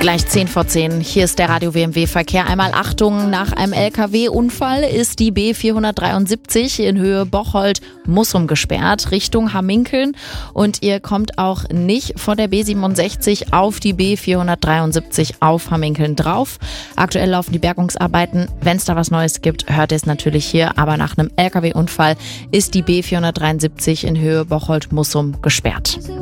Gleich 10 vor 10. Hier ist der Radio-WMW-Verkehr. Einmal Achtung, nach einem LKW-Unfall ist die B473 in Höhe Bocholt-Mussum gesperrt, Richtung Hamminkeln. Und ihr kommt auch nicht von der B67 auf die B473 auf Hamminkeln drauf. Aktuell laufen die Bergungsarbeiten. Wenn es da was Neues gibt, hört ihr es natürlich hier. Aber nach einem LKW-Unfall ist die B473 in Höhe Bocholt-Mussum gesperrt.